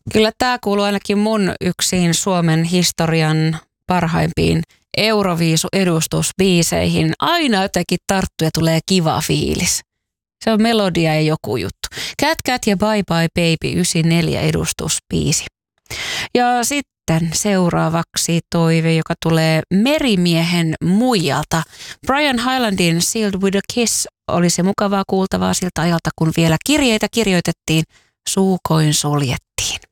Kyllä tämä kuuluu ainakin mun yksin Suomen historian parhaimpiin Euroviisu-edustusbiiseihin. Aina jotenkin tarttuu ja tulee kiva fiilis. Se on melodia ja joku juttu. Cat Cat ja Bye Bye Baby 94 edustusbiisi. Ja sitten seuraavaksi toive, joka tulee Merimiehen muijalta. Brian Hylandin Sealed with a Kiss oli se mukavaa kuultavaa siltä ajalta, kun vielä kirjeitä kirjoitettiin, suukoin suljettiin.